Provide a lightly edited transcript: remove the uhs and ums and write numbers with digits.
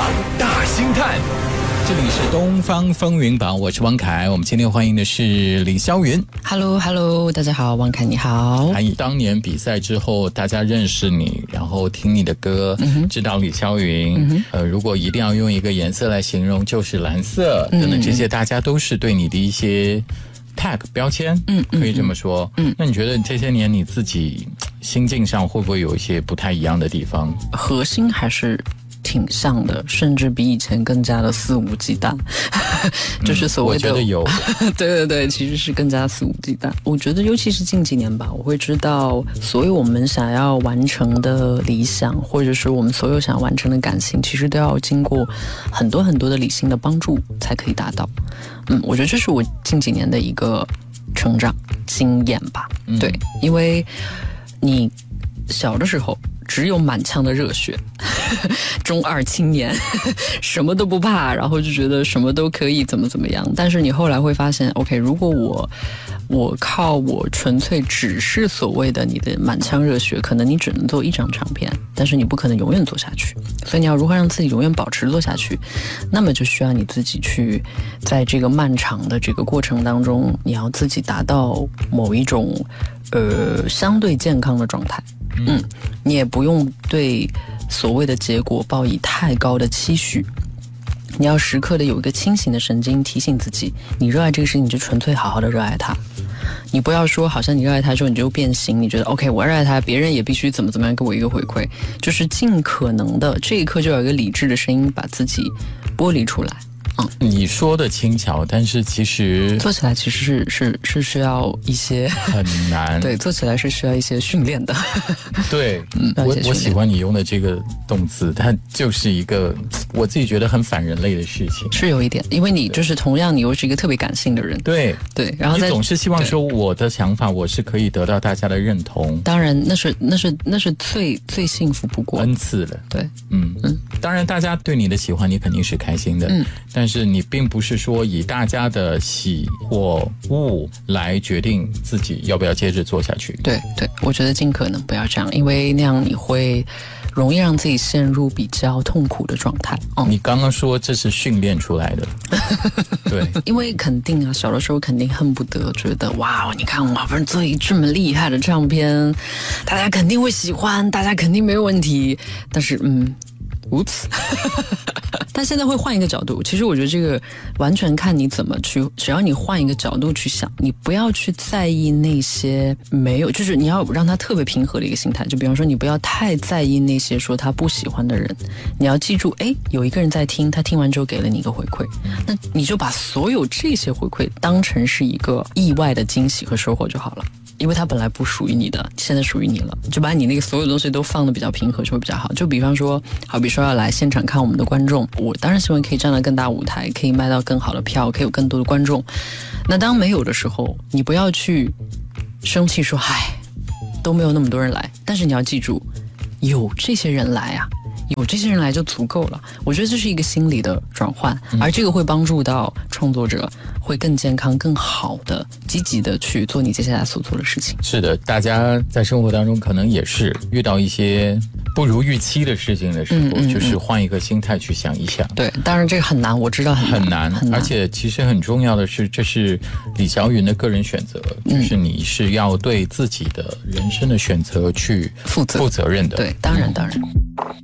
大星探。 这里是东方风云榜，我是汪凯。我们今天欢迎的是李霄云。 Hello， 大家好，汪凯你好。 当年比赛之后，大家认识你，然后听你的歌，知道李霄云。如果一定要用一个颜色来形容，就是蓝色。等等，这些大家都是对你的一些 tag 标签，可以这么说。那你觉得这些年你自己心境上会不会有一些不太一样的地方？ 核心还是挺像的，甚至比以前更加的肆无忌惮。就是所谓的， 我觉得有对，其实是更加肆无忌惮。我觉得尤其是近几年吧，我会知道所有我们想要完成的理想，或者是我们所有想要完成的感情，其实都要经过很多很多的理性的帮助才可以达到。我觉得这是我近几年的一个成长经验吧。对，因为你小的时候只有满腔的热血，中二青年，什么都不怕，然后就觉得什么都可以怎么样。但是你后来会发现 OK， 如果我靠我纯粹只是所谓的你的满腔热血，可能你只能做一张唱片，但是你不可能永远做下去。所以你要如何让自己永远保持做下去，那么就需要你自己去在这个漫长的这个过程当中，你要自己达到某一种相对健康的状态。你也不用对所谓的结果抱以太高的期许，你要时刻的有一个清醒的神经提醒自己，你热爱这个事情，你就纯粹好好的热爱它。你不要说好像你热爱它之后你就变形，你觉得 OK 我热爱它，别人也必须怎么样给我一个回馈，就是尽可能的这一刻就有一个理智的声音把自己剥离出来。 你说的轻巧，但是其实做起来其实是需要一些很难。 对，做起来是需要一些训练的。 对，我喜欢你用的这个动词，它就是一个我自己觉得很反人类的事情。 是有一点，因为你就是同样你又是一个特别感性的人。对，然后你总是希望说我的想法我是可以得到大家的认同。 当然，那是最幸福不过， 恩赐了。 对， 当然大家对你的喜欢你肯定是开心的，但是你并不是说以大家的喜或恶来决定自己要不要接着做下去。对， 我觉得尽可能不要这样，因为那样你会容易让自己陷入比较痛苦的状态。 你刚刚说这是训练出来的。对， 因为肯定啊，小的时候肯定恨不得觉得哇，你看我好不容易做一这么厉害的唱片，大家肯定会喜欢，大家肯定没有问题。但是oops 但现在会换一个角度，其实我觉得这个完全看你怎么去，只要你换一个角度去想，你不要去在意那些没有，就是你要让他特别平和的一个心态。就比方说你不要太在意那些说他不喜欢的人，你要记住有一个人在听，他听完之后给了你一个回馈，那你就把所有这些回馈当成是一个意外的惊喜和收获就好了。因为它本来不属于你的，现在属于你了，就把你那个所有东西都放得比较平和就会比较好。就比方说，好比说要来现场看我们的观众，我当然希望可以站到更大舞台，可以卖到更好的票，可以有更多的观众。那当没有的时候，你不要去生气说都没有那么多人来，但是你要记住，有这些人来啊，有这些人来就足够了。我觉得这是一个心理的转换，而这个会帮助到创作者会更健康、更好的、积极的去做你接下来所做的事情。 是的，大家在生活当中可能也是遇到一些不如预期的事情的时候，就是换一个心态去想一想。 对，当然这个很难，我知道很难， 而且其实很重要的是，这是李霄云的个人选择，就是你是要对自己的人生的选择去负责任的。 对，当然。